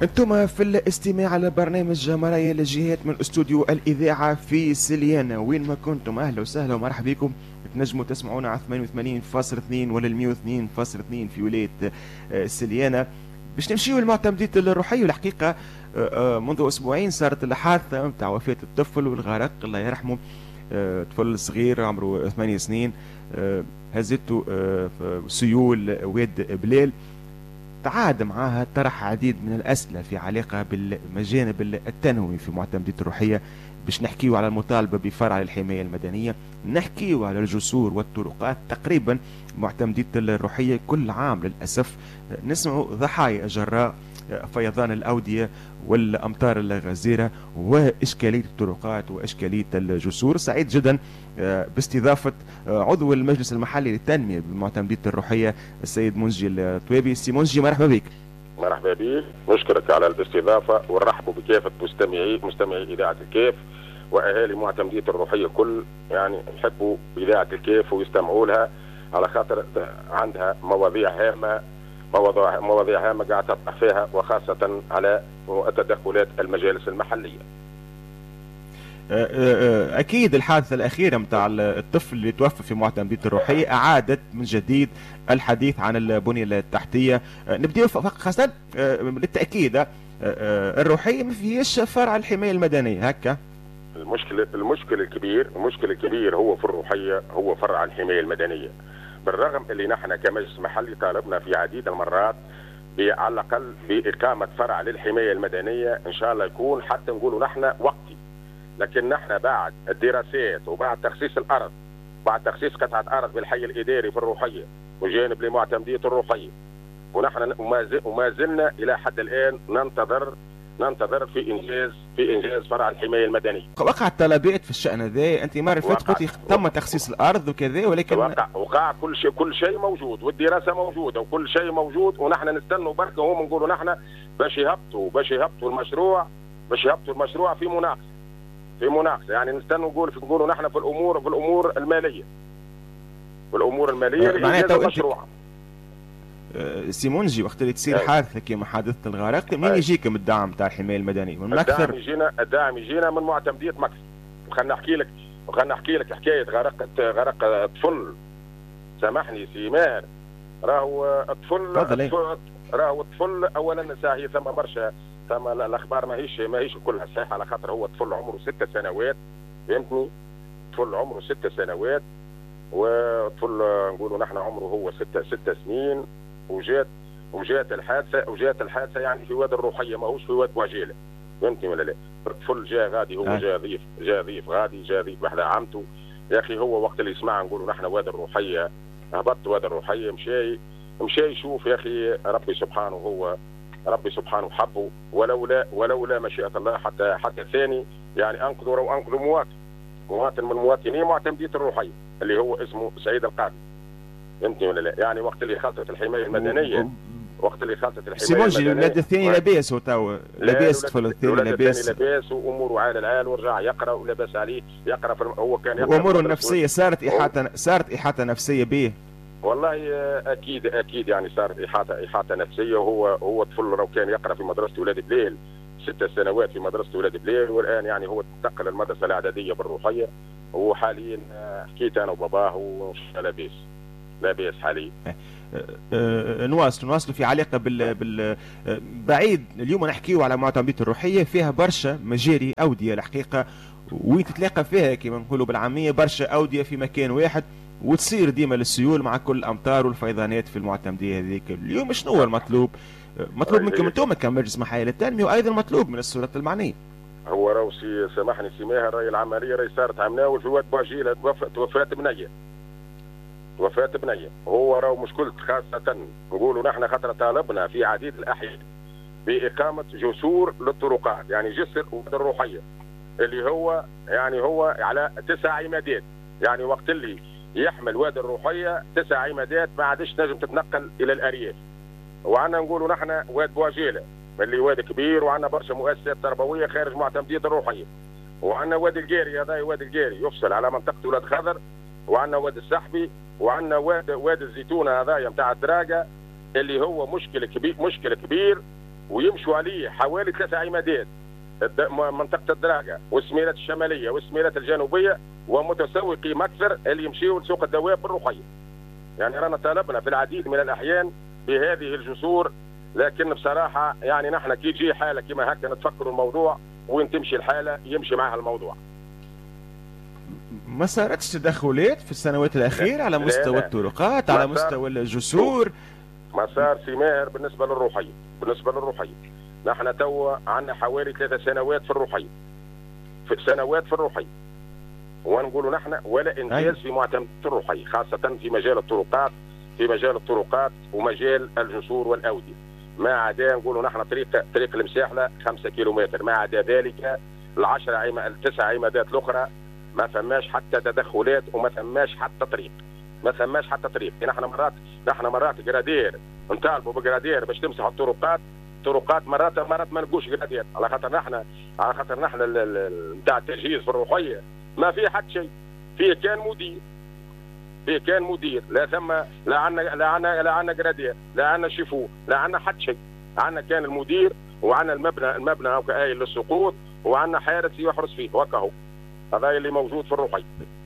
انتم في الاستماع على برنامج مرايا الجهات من استوديو الإذاعة في سليانة. وين ما كنتم أهلا وسهلا ومرحبا بكم. تنجموا تسمعونا على 88.2 ولا 102.2 في ولاية سليانة. باش نمشيو المعتمدات الروحية. والحقيقة منذ أسبوعين صارت الحادثة متاع وفاة الطفل والغرق الله يرحمه. طفل صغير عمره 8 سنين هزته سيول واد بلال. تعاد معها طرح عديد من الأسئلة في علاقة بالجانب التنوي في معتمدات الروحية. باش نحكيو على المطالبة بفرع الحماية المدنية، نحكيو على الجسور والطرقات. تقريبا معتمدات الروحية كل عام للأسف نسمعوا ضحايا جراء فيضان الأودية والأمطار الغزيرة وإشكالية الطرقات وإشكالية الجسور. سعيد جدا باستضافة عضو المجلس المحلي للتنمية بالمعتمدات الروحية السيد منجي الطويبي. سي منجي مرحبا بك. مرحبا بك، نشكرك على الاستضافة ونرحبوا بكافة مستمعي إذاعة الكيف وأهالي معتمدية الروحية كل. يعني يحبوا إذاعة الكيف ويستمعوا لها على خاطر عندها مواضيع هامة قاعد تطرح فيها، وخاصة على تدخلات المجالس المحلية. أكيد الحادثة الأخيرة متاع الطفل اللي توفى في معتمدية الروحية أعادت من جديد الحديث عن البنية التحتية. نبدأ خاصة للتأكيد الروحية ما فيهاش فرع الحماية المدنية هكا. المشكل الكبير هو في الروحية، هو فرع الحماية المدنية. بالرغم اللي نحن كمجلس محلي طالبنا في عديد المرات على الأقل بإقامة فرع للحماية المدنية، إن شاء الله يكون حتى نقولوا نحن وقتي. لكن نحن بعد الدراسات وبعد تخصيص الأرض، بعد تخصيص قطعة أرض بالحي الإداري في الروحية وجانب لمعتمدية الروحية، ونحن وما زلنا إلى حد الآن ننتظر في إنجاز فرع الحماية المدنية. وقعت طلبات في الشأن ذا. أنت مرة فاتت قلتي تم تخصيص الأرض وكذا، ولكن وقع كل شيء موجود، والدراسة موجودة وكل شيء موجود، ونحن نستنوا بركة هم نقولوا نحن باش يهبطوا المشروع في مناقصة. يعني نستنوا نقولوا نحن في الأمور المالية لإنجاز المشروع. سي منجي، وقت اللي تصير حادثة كما حادثة الغرق مين يجيكم الدعم تاع الحماية المدنية؟ من أكثر الدعم يجينا من معتمدية مكس. وخلنا نحكي لك حكاية غرق طفل. سامحني سي ماهر، راهو الطفل أولا ساهي ثم برشا، ثم الأخبار ماهيش كلها صحيحة، على خاطر هو طفل عمره 6 سنوات. فهمتني؟ طفل عمره 6 سنوات، وطفل نقولوا نحن عمره هو 6 سنين. وجات الحادثه يعني في واد الروحيه، ماهوش في واد بواجيله. فهمتني ولا لا؟ الطفل جاء غادي، هو جاء ضيف بحذا عمته. يا اخي هو وقت اللي يسمع نقولوا نحن واد الروحيه، هبط واد الروحيه، مشى يشوف. يا اخي ربي سبحانه حبه، ولولا مشيئه الله حتى ثاني يعني انقذوا مواطن من مواطني معتمدية الروحيه اللي هو اسمه سعيد القاضي. فهمتني ولا لا؟ يعني وقت اللي خاصة الحماية المدنية سيمونجي الولاد الثاني لاباس، وتوا لاباس الطفل الثاني لاباس واموره عال العال، ورجع يقرا ولاباس عليه يقرا هو كان يقرا. واموره النفسيه صارت احاطه نفسيه به. والله اكيد يعني صارت احاطه نفسيه. هو طفل لو كان يقرا في مدرسه ولاد بليل 6 سنوات في مدرسه ولاد بليل، والان يعني هو انتقل المدرسه الاعداديه بالروحيه، وهو حاليا حكيت انا وباباه لاباس حاليا. نواصلوا في علاقه بعيد. اليوم نحكيو على معتمدية الروحيه، فيها برشا مجاري اوديه الحقيقه، وين تتلاقى فيها كما نقولوا بالعاميه برشا اوديه في مكان واحد، وتصير ديما للسيول مع كل الامطار والفيضانات في المعتمديه هذيك. اليوم شنو هو المطلوب؟ مطلوب منكم انتم كمجلس محلي للتنميه، وايضا مطلوب من السلطات المعنيه. هو راهو سامحني سي ماهر، راهي العمليه راهي صارت عمناول في واد بواجيله، وفاة بنية. هو راهو مشكلة خاصة نقولوا نحن خاطر طالبنا في عديد الأحيان بإقامة جسور للطرقات، يعني جسر واد الروحية اللي هو على 9 عمادات. يعني وقت اللي يحمل واد الروحية 9 عمادات ما عادش نجم تتنقل إلى الأرياف. وعنا نقولوا نحن واد بواجيلة اللي واد كبير، وعنا برشا مؤسسات تربوية خارج معتمدية الروحية، وعنا واد الجاري، هذا واد الجاري يفصل على منطقة ولاد خضر، وعنا واد السحبي، وعندنا واد الزيتونه هذايا نتاع الدراجه اللي هو مشكل كبير. ويمشوا عليه حوالي 3 عمادات، منطقه الدراجه والسميرات الشماليه والسميرات الجنوبيه، ومتسوي قيمه اكثر اللي يمشيوا لسوق الدواب بالرقيه. يعني رانا طالبنا في العديد من الاحيان بهذه الجسور، لكن بصراحه يعني نحن كي تجي حاله كما هكا نتفكروا الموضوع، وين تمشي الحاله يمشي معها الموضوع. ما صارتش تدخلات في السنوات الاخيره على مستوى الطرقات، على مستوى الجسور؟ ما صار في ماهر بالنسبه للروحيه. بالنسبه للروحيه نحن توا عندنا حوالي 3 سنوات في الروحيه، في سنوات في الروحيه، ونقولوا نحن ولا انجاز في معتمد الروحيه، خاصه في مجال الطرقات، في مجال الطرقات ومجال الجسور والاوديه. ما عدا نقولوا نحن طريق المساحله 5 كيلومتر، ما عدا ذلك ال9 عمادات الاخرى ما فماش حتى تدخلات وما فماش حتى طريق، ما فماش حتى طريق. نحن مرات جرادير نطالبوا بجرادير باش تمسح الطرقات، مرات ما نلقوش جرادير، على خاطر نحن نتاع التجهيز في الروحيه ما في حد شيء. فيه كان مدير لا ثم لا عندنا جرادير، لا عندنا شيفو، لا عندنا حد شيء. عندنا كان المدير وعندنا المبنى هكا قايل للسقوط، وعندنا حارس يحرس فيه وكهو. هذا اللي موجود في الرقي.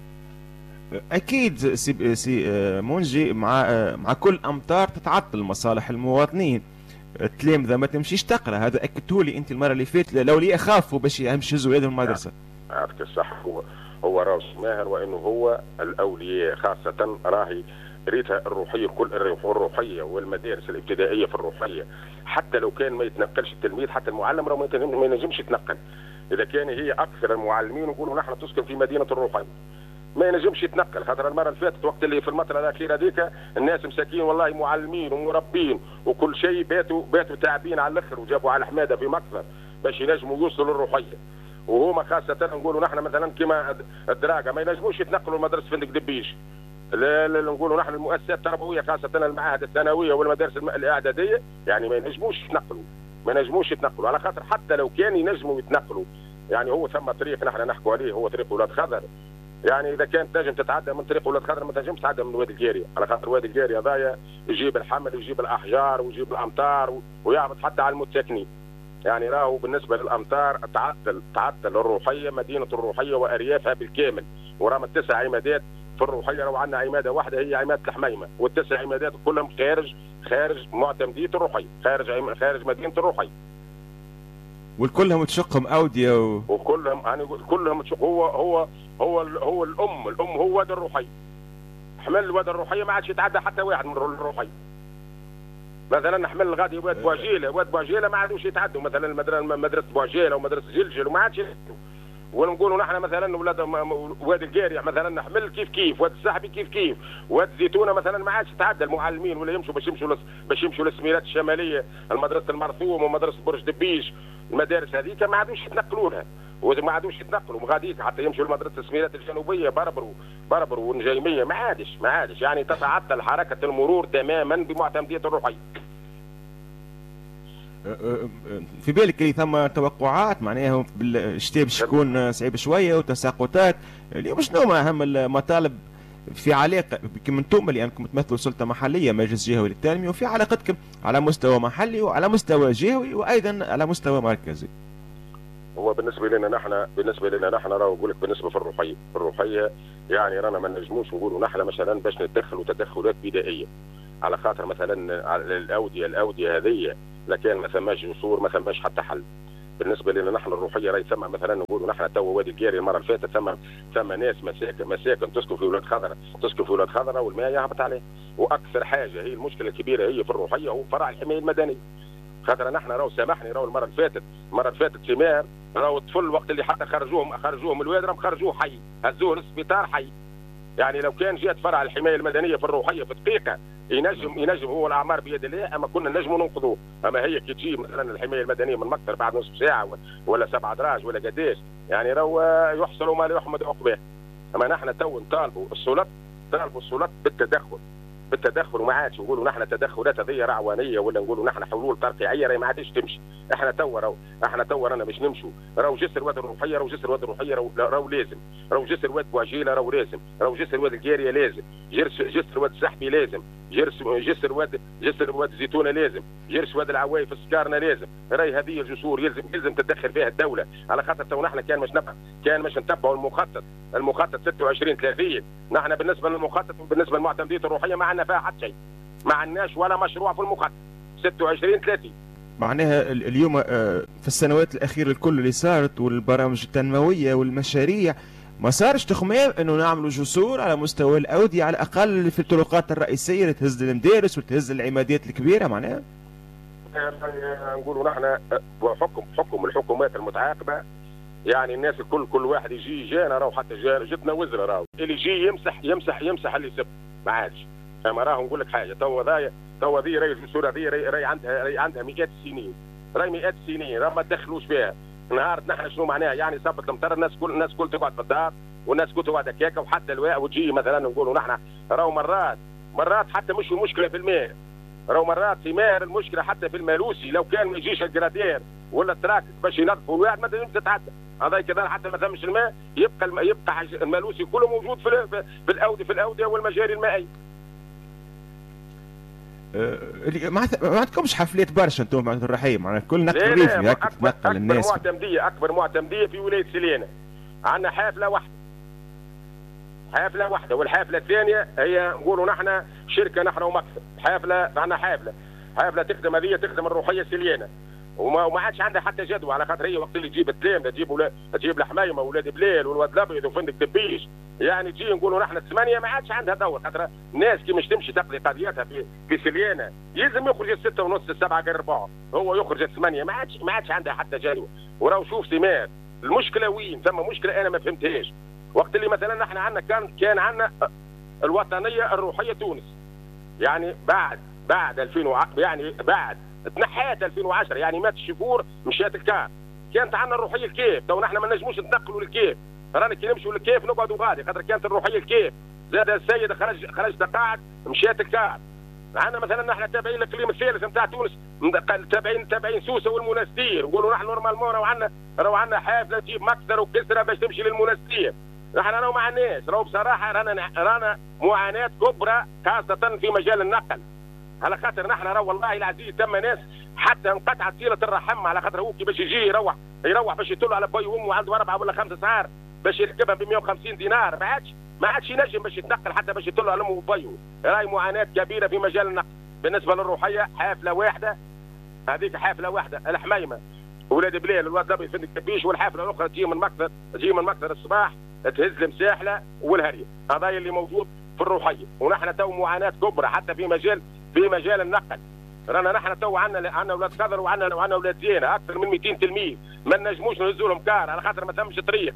اكيد سي منجي، مع كل امطار تتعطل مصالح المواطنين. التلامذه ما تمشيش تقرا، هذا اكدته لي انت المره اللي فاتت، لو لي اخافوا باش يمشوا ولادهم المدرسه. يعطيك الصح. هو راهو ماهر، وانه هو الاولياء خاصه راهي ريتها الروحيه، كل الروحيه والمدارس الابتدائيه في الروحيه، حتى لو كان ما يتنقلش التلميذ، حتى المعلم راه ما ينجمش يتنقل. اذا كان هي اكثر المعلمين نقولوا نحن تسكن في مدينه الروحيه ما ينجمش يتنقل. خاطر المره اللي فاتت وقت اللي في المطره الاخيره هذيك الناس مساكين والله معلمين ومربين وكل شيء باتوا تعبين على الاخر، وجابوا على حماده في مكثر باش ينجموا يوصلوا للروحيه. وهما خاصه نقولوا نحن مثلا كما الدراجه ما ينجموش يتنقلوا لمدرسه فندق دبيش. نقولوا نحن المؤسسات التربويه خاصه المعاهد الثانويه والمدارس الاعداديه يعني ما ينجموش يتنقلوا، على خاطر حتى لو كان ينجموا يتنقلوا يعني هو ثم طريق نحن نحكوا عليه، هو طريق ولاد خضر. يعني اذا كانت تنجم تتعدى من طريق ولاد خضر ما تنجمش تتعدى من وادي الجاريه، على خاطر وادي الجاريه هذايا يجيب الحمل ويجيب الاحجار ويجيب الامطار ويهبط حتى على المتساكنين. يعني راهو بالنسبه للامطار تعطل الروحيه، مدينه الروحيه واريافها بالكامل. ورغم 9 عمادات في الروحيه راهو عندنا عماده واحده هي عماده الحميمه، وال9 عمادات كلهم خارج معتمديه الروحيه، خارج مدينه الروحيه. والكلهم تشقهم اوديه وكلهم يعني كلهم تشق. هو الام هو واد الروحيه. حمل واد الروحيه ما عادش يتعدى حتى واحد من الروحيه. مثلا حمل الغادي واد بواجيله ما عادوش يتعدوا، مثلا مدرسه بواجيله ومدرسه جلجل وما عادش يتعدوا. ونقولوا نحن مثلا واد القاريع مثلا نحمل كيف واد السحبي كيف واد الزيتونه مثلا ما عادش يتعدى المعلمين، ولا يمشوا باش يمشوا للسميرات الشماليه، المدرسه المرثوم ومدرسه برج دبيش، المدارس هذيك ما عادوش يتنقلونها وما عادوش يتنقلوا وغاديك حتى يمشوا لمدرسه السميرات الجنوبيه بربر والنجيميه ما عادش يعني تتعطل حركه المرور تماما بمعتمديه الروحيه. في بالك اللي ثم توقعات معناها بالشتاء باش يكون صعيب شويه وتساقطات؟ اليوم شنو اهم المطالب في علاقه بكم انتم اللي انكم تمثلوا سلطه محليه مجلس جهوي للتنميه، وفي علاقتكم على مستوى محلي وعلى مستوى جهوي وايضا على مستوى مركزي؟ هو بالنسبه لنا نحن راهو نقول لك بالنسبه في الروحيه يعني رانا ما نجموش نقولوا نحن مثلا باش نتدخلوا تدخلات بدائيه، على خاطر مثلا الاوديه هذه لكان ما ثماش جسور ما ثماش حتى حل. بالنسبه لنا نحن الروحيه راهي ثم مثلا نقولوا نحن تو وادي الجاري المره اللي فاتت ثم ناس مساكن تسكن في ولاد خضره والماء يهبط عليه. واكثر حاجه هي المشكله الكبيره هي في الروحيه هو فرع الحمايه المدنيه. خاطر نحن راهو سامحني راهو المره اللي فاتت في ماهر راهو الطفل وقت اللي حتى خرجوهم الواد راهم خرجوه حي، هزوه للسبيطار حي. يعني لو كان جات فرع الحمايه المدنيه في الروحيه في دقيقه ينجم هو الاعمار بيد الله، اما كنا نجموا ننقذوه. اما هي كي تجي مثلا الحمايه المدنيه من مكتر بعد نصف ساعه ولا 7 دراج ولا قداش يعني راهو يحصلوا ما لا يحمد عقباه. اما نحن تو نطالبوا السلطات بالتدخل بالتدخل، وما عادش نقولوا نحن تدخلات هذه رعوانيه ولا نقولوا نحن حلول ترقيعيه راهي ما عادش تمشي. احنا تو رانا باش نمشوا، راهو جسر واد الروحيه، راهو جسر واد الروحيه راهو لازم، راهو جسر واد بواجيله راهو لازم، راهو جسر واد القاريه لازم، جسر واد السحبي لازم، جسر واد زيتونه لازم، جسر واد العوايف السكارنا لازم. راهي هذه الجسور يلزم تتدخل فيها الدوله، على خاطر تو نحن كان مش نتبعوا المخطط 26 30. نحن بالنسبه للمخطط وبالنسبه للمعتمديه الروحيه ما عندنا فيها حتى شيء، ما عندناش ولا مشروع في المخطط 26 30. معناها اليوم في السنوات الأخيرة الكل اللي صارت والبرامج التنموية والمشاريع ما صارش تخمام انه نعملوا جسور على مستوى الاوديه على الاقل في الطرقات الرئيسيه اللي تهز المدارس وتهز العمادات الكبيره معناها. نقولوا نحن حكم الحكومات المتعاقبه، يعني الناس الكل كل واحد يجي جانا راهو حتى جتنا وزراء راهو اللي يجي يمسح اللي يسب ما عادش. اما راهو نقول لك حاجه، تو هذه راهي الجسور هذه راهي عندها مئات السنين، راهي مئات السنين راه ما تدخلوش فيها. نهار نحن شنو معناها يعني صبت المطر الناس كل تقعد في الدار والناس كل تقعد هكاكا وحتى الواء وتجي مثلا نقولوا نحن راهو مرات حتى مش المشكله في الماء، راهو مرات ثمار المشكله حتى في المالوسي. لو كان ما يجيش الجرادير ولا التراك باش ينظفوا الواحد ما تنجمش تتعدى. هذا كذا حتى ما ثمش الماء يبقى المالوسي كله موجود في الاوديه والمجاري المائيه. ما عندكمش حفلات برشا انتم مع الرحيه معناها كل نقل ريفي هكا تنقل الناس. اكبر معتمديه في ولايه سليانه عندنا حافله واحده، والحافله الثانيه هي نقولوا نحن شركه نحن ومكتب. عندنا حافله تخدم الروحيه سليانه وما عادش عندها حتى جدوى، على خاطر هي وقت اللي تجيب التلامذه تجيب الحمايمه واولاد بليل والواد الابيض وفندق دبيش، يعني تجي نقولوا نحن الثمانيه ما عادش عندها دور. خاطر الناس كي مش تمشي تقضي قضيتها في سليانه يلزم يخرج 6 ونص 7 غير 4، هو يخرج 8 ما عادش عندها حتى جدوى. وراو شوف سمات المشكله وين ثم مشكله انا ما فهمتهاش. وقت اللي مثلا نحن عندنا كان عندنا الوطنيه الروحيه تونس، يعني بعد 2000 يعني بعد تنحيت 2010 يعني مات الشكور مشات الكار، كانت عندنا الروحيه الكيف. تو نحن ما نجموش ننقلوا للكيف، رانا كي نمشوا للكيف نقعدوا غادي خاطر كانت الروحيه الكيف. زاد السيد خرج تقاعد مشات الكار. عندنا مثلا نحن تابعين الاقليم الثالث نتاع تونس، تابعين سوسه والمنستير، نقولوا نحن نورمالمون راهو عندنا حافله تجيب مكسر وكسره باش تمشي للمنستير. نحن راهو ما عندناش، راهو بصراحه رانا معاناه كبرى خاصه في مجال النقل. على خاطر نحن راهو والله العزيز تم ناس حتى انقطعت صله الرحم، على خاطر هو كي باش يجي يروح باش يطل على بي وامه عنده 4 ولا 5 ساعات باش يركبها ب 150 دينار، ما عادش ينجم باش يتنقل حتى باش يطل على امه وبيه. راهي معاناه كبيره في مجال النقل. بالنسبه للروحيه حافله واحده، هذيك حافله واحده الحميمه ولاد بليل الواد الابيض فندق دبيش، والحافله الاخرى تجي من مكثر الصباح تهز المساحله والهريه. هذا اللي موجود في الروحيه. ونحن تو معاناه كبرى حتى في مجال النقل. رانا نحن تو عندنا اولاد قدر وعندنا اولاد زينه اكثر من 200 تلميذ ما نجموش نهزوا لهم كار على خاطر ما ثمش طريق.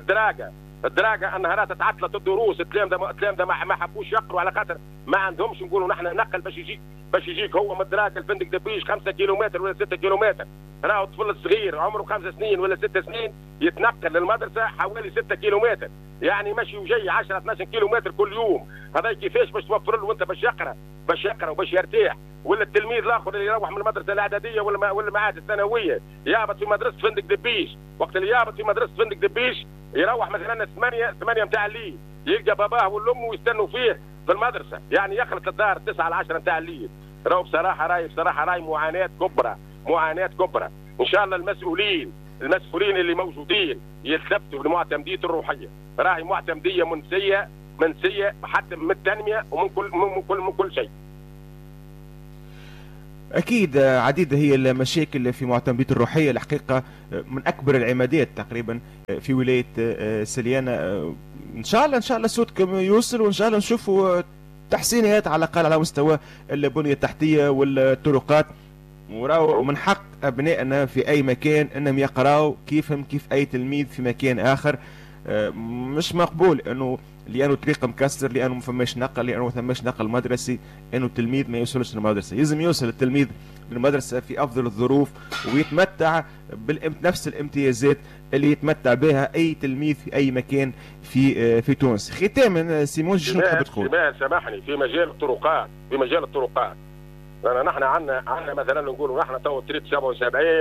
الدراجه النهارات تعطلت الدروس، التلامذه ما حبوش يقروا على خاطر ما عندهمش نقولوا نحن نقل باش يجيك هو من الدراجه الفندق دبيش 5 كيلومتر ولا 6 كيلومتر. راهو الطفل الصغير عمره 5 سنين ولا 6 سنين يتنقل للمدرسه حوالي 6 كيلومتر، يعني مشي وجاي 10 12 كيلومتر كل يوم. هذا كيفاش باش توفر له وانت باش يقرا وباش يرتاح؟ ولا التلميذ الاخر اللي يروح من المدرسه الاعداديه ولا المعاهد الثانويه يهبط في مدرسه فندق دبيش، وقت اللي يهبط في مدرسه فندق دبيش يروح مثلا 8 نتاع الليل يلقى باباه ولا امه يستنوا فيه في المدرسه، يعني يخلط الدار 9 ل 10 نتاع الليل. راهو بصراحه راهي معاناه كبرى. ان شاء الله المسؤولين اللي موجودين يلتفتوا لمعتمديه الروحيه. راهي معتمديه منسيه حتى من التنميه ومن كل شيء. اكيد عديده هي المشاكل في معتمديه الروحيه الحقيقه، من اكبر العمادات تقريبا في ولايه سليانه. ان شاء الله صوتكم يوصل، وان شاء الله نشوفوا تحسينات على الاقل على مستوى البنيه التحتيه والطرقات. وراو من حق ابنائنا في اي مكان انهم يقراوا كيف اي تلميذ في مكان اخر. مش مقبول انه لانه طريق مكسر، لانه ما فماش نقل، لانه ما فماش نقل مدرسي، انه التلميذ ما يوصلش للمدرسه. لازم يوصل التلميذ للمدرسه في افضل الظروف ويتمتع بنفس الامتيازات اللي يتمتع بها اي تلميذ في اي مكان في تونس. ختاما سيمون شنو تحب تقول؟ سامحني، في مجال الطرقات، نحن عندنا مثلا نقولوا نحن تو طريق 77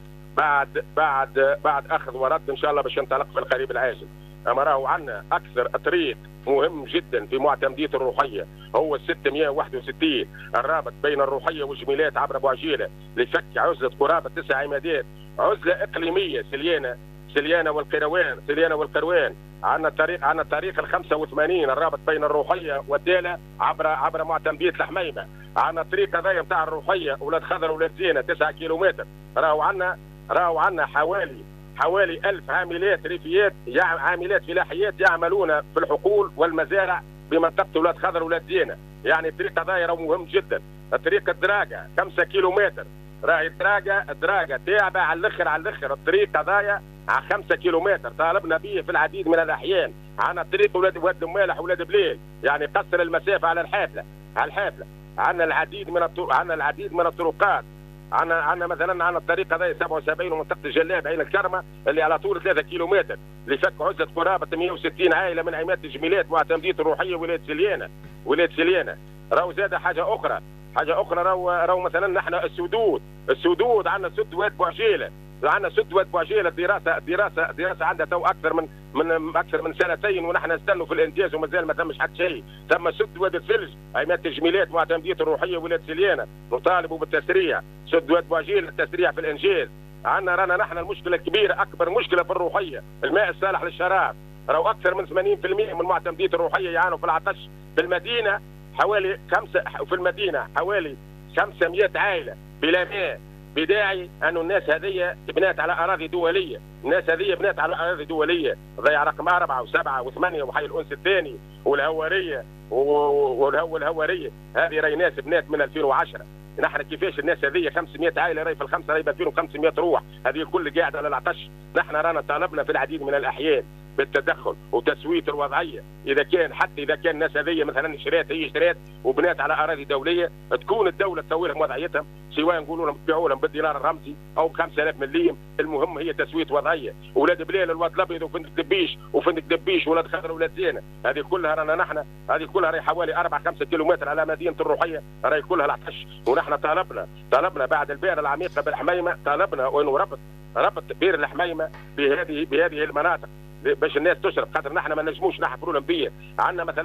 بعد اخذ ورد ان شاء الله باش ينطلق في القريب العاجل. اما راهو عندنا اكثر طريق مهم جدا في معتمديه الروحيه هو 661 الرابط بين الروحيه والجميلات عبر ابو عجيله لفك عزله قرابه 9 عمادات، عزله اقليميه سليانه والقروان. عندنا الطريق ال 85 الرابط بين الروحيه والداله عبر معتمديه الحميمه. عندنا الطريق هذايا نتاع الروحيه ولاد خضر ولاد زينه 9 كيلومتر. راهو عندنا حوالي 1000 عاملات ريفيات عاملات فلاحيات يعملون في الحقول والمزارع بمنطقه ولاد خضر ولاد زينه. يعني الطريق هذايا راهو مهم جدا. الطريق الدراجه 5 كيلومتر، راهي الدراجه تاعبه على الاخر. الطريق هذايا على 5 كيلومتر طالبنا به في العديد من الاحيان. عندنا طريق ولاد مالح ولاد بليل، يعني قصر المسافه على الحافله. عندنا العديد من الطرقات. عندنا مثلا الطريق هذا 77 ومنطقه الجلاب عين الكرمه اللي على طول 3 كيلومتر لفك عزله قرابه 160 عائله من عماد الجميلات معتمديه الروحيه ولايه سليانه. راهو زاد حاجه اخرى راهو مثلا نحن السدود عندنا سد واد بوعجيله دراسه عندها تو اكثر من سنتين ونحن نستنوا في الانجاز ومازال ما تمش حتى شيء. ثم سد واد الثلج عماد الجميلات معتمديه الروحيه ولايه سليانه نطالبوا بالتسريع. سد واد بوعجيله التسريع في الانجاز. رانا نحن المشكله الكبيره، اكبر مشكله في الروحيه الماء الصالح للشراب. راهو اكثر من 80% من معتمديه الروحيه يعانوا في العطش. في المدينه حوالي 500 عائله بلا ماء، بداعي أن الناس هذه بنات على أراضي دولية. ضيع رقم 4 و7 و8 وحي الأنس الثاني والهوارية والهوارية هذه راهي ناس بنات من 2010. نحن كيفاش الناس هذه 500 عائلة راهي في الخمسة راهي 2500 روح، هذه الكل قاعدة على العطش. نحن رانا طالبنا في العديد من الأحيان بالتدخل وتسويه الوضعيه. اذا كان الناس هذه مثلا شريت وبنات على اراضي دوليه، تكون الدوله تسوي لهم وضعيتهم، سواء نقولوا لهم تبيعوا لهم بالدينار الرمزي او ب 5000 مليم. المهم هي تسويه وضعيه. ولاد بليل الواد الابيض وفندق دبيش ولاد خضر ولاد زينه، هذه كلها رانا هذه كلها راهي حوالي 4-5 كيلومتر على مدينه الروحيه راهي كلها العطش. ونحن طالبنا بعد البئر العميقه بالحميمه، طالبنا انه ربط بئر الحميمه بهذه المناطق باش الناس تشرب، خاطر نحن ما نجموش نحفروا لهم بيه. عندنا مثلا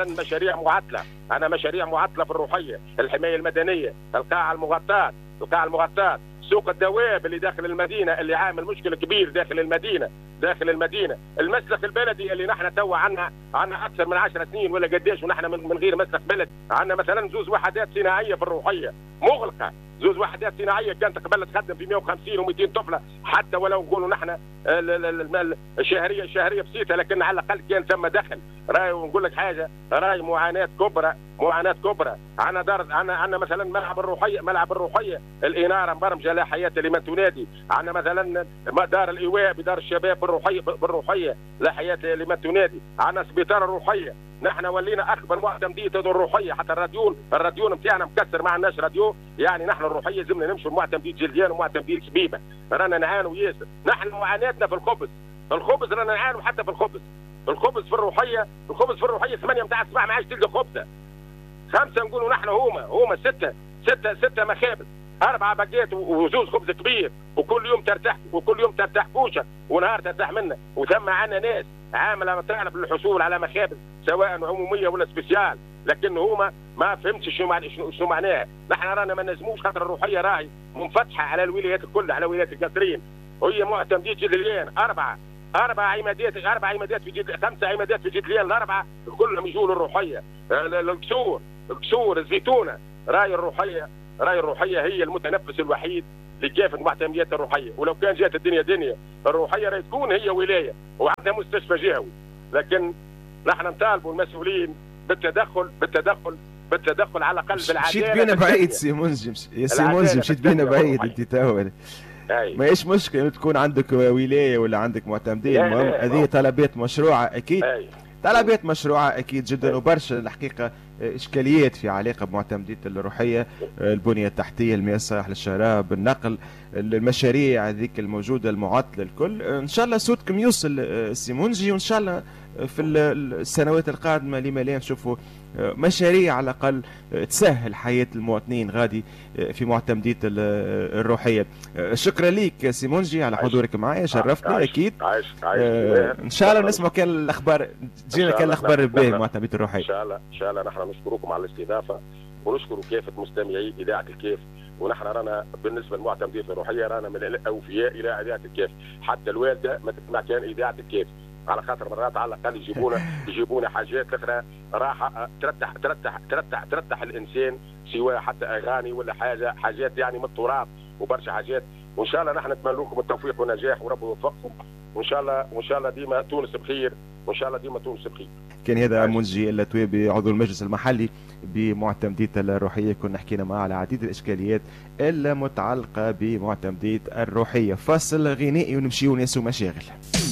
مشاريع معطله في الروحيه، الحمايه المدنيه، القاعه المغطاه، سوق الدواب اللي داخل المدينه اللي عامل مشكل كبير داخل المدينه، المسلخ البلدي اللي نحن توا عندنا اكثر من 10 سنين ولا قداش ونحن من غير مسلخ بلدي. عندنا مثلا زوز وحدات صناعيه في الروحيه مغلقه، زوز وحدات صناعيه كانت قبل تخدم في 150 و200 طفله، حتى ولو نقولوا نحن الشهريه بسيطه، لكن على الاقل كان ثم دخل. راي ونقول لك حاجه، راي معاناه كبرى. عندنا مثلا ملعب الروحيه الاناره مبرمجه لا حياه لمن تنادي. عندنا مثلا دار الايواء بدار الشباب بالروحيه لا حياه لمن تنادي. عندنا سبيطار الروحيه، نحن ولينا اكبر معتمديه الروحيه، حتى الراديون نتاعنا مكسر، ما عندناش راديو. يعني نحن الروحيه زمنا نمشوا معتمديه جلديان ومعتمديه شبيبه، رانا نعانوا ياسر. نحن معاناتنا في الخبز رانا نعانوا حتى في الخبز في الروحيه 8 متاع الصباح ما عادش تلقى خبزه. 5 نقولوا نحن هما 6 مخابز، 4 باكيت وزوز خبز كبير، وكل يوم ترتاح كوشه ونهار ترتاح منه. وثم عندنا ناس عامله تعرف للحصول على مخابز سواء عموميه ولا سبيسيال، لكن هما ما فهمتش شو معناها. نحن رانا ما نجموش، خاطر الروحيه راهي منفتحه على الولايات الكل، على ولايه القصرين، وهي معتمديه جدليان 4 عمادات في جدليان، 5 عمادات في جدليان، الاربعه كلهم يجوا للروحيه. القصور الزيتونه، راي الروحيه هي المتنفس الوحيد لكافه معتمديات الروحيه. ولو كان جات الدنيا دنيا، الروحيه راهي تكون هي ولايه وعندها مستشفى جهوي، لكن نحن نطالبوا المسؤولين بالتدخل على الاقل بالعداله. مشيت بينا بعيد سيمون، مشيت بينا بعيد انت تاول. ماهيش مشكله تكون عندك ولايه ولا عندك معتمدين، المهم هذه طلبات مشروعه اكيد. طلبات مشروعه اكيد جدا، وبرشا الحقيقه اشكاليات في علاقه بمعتمديه الروحيه، البنيه التحتيه، المياه الصالحه للشراب، النقل، المشاريع هذيك الموجوده المعطله الكل. ان شاء الله صوتكم يوصل سيمونجي، وان شاء الله في السنوات القادمه لما لا نشوفوا مشاريع على الاقل تسهل حياه المواطنين غادي في معتمديه الروحيه. شكرا لك سيمونجي على حضورك معي، شرفتنا اكيد. ان شاء الله نسمع كان الاخبار، تجينا كان الاخبار الباهيه معتمديه الروحيه. ان شاء الله نحن نشكركم على الاستضافه، ونشكر كافه مستمعي اذاعه الكيف. ونحن رانا بالنسبه للمعتمديه الروحيه رانا من الاوفياء الى اذاعه الكيف، حتى الوالده ما تسمع كان اذاعه الكيف، على خاطر مرات على الاقل يجيبونا حاجات اخرى راحه ترتح الانسان، سواء حتى اغاني ولا حاجات يعني من التراث وبرشا حاجات. وان شاء الله نحن نتمنى لكم التوفيق والنجاح ورب يوفقكم، وان شاء الله ديما تونس بخير، وان شاء الله ديما تونس بخير. كان هذا منجي اللتويبي عضو المجلس المحلي بمعتمدية الروحية، كنا حكينا معه على عديد الإشكاليات المتعلقة بمعتمدية الروحية. فاصل غنائي ونمشيو ناس ومشاغل.